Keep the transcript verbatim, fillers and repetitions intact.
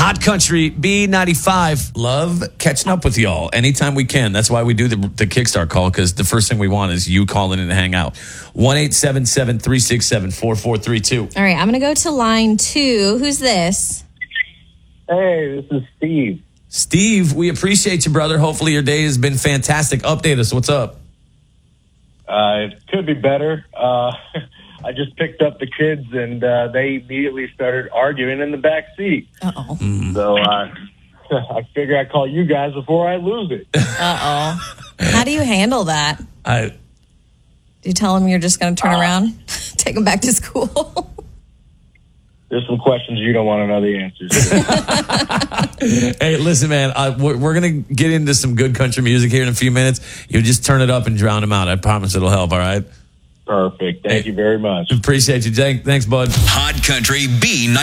Hot Country B ninety-five. Love catching up with y'all anytime we can. That's why we do the, the Kickstart call, because the first thing we want is you calling in to hang out. one eight seven seven, three six seven, four four three two. All right, I'm going to go to line two. Who's this? Hey, this is Steve. Steve, we appreciate you, brother. Hopefully your day has been fantastic. Update us. What's up? Uh, it could be better. Uh, I just picked up the kids, and uh, they immediately started arguing in the back seat. Uh-oh. Mm. So uh, I figure I'd call you guys before I lose it. Uh-oh. How do you handle that? I, Do you tell them you're just going to turn uh, around, take them back to school? There's some questions you don't want to know the answers to. Hey, listen, man, uh, we're, we're going to get into some good country music here in a few minutes. You just turn it up and drown them out. I promise it'll help, all right? Perfect. Thank hey, you very much. Appreciate you, Jake. Thanks, bud. Hot Country B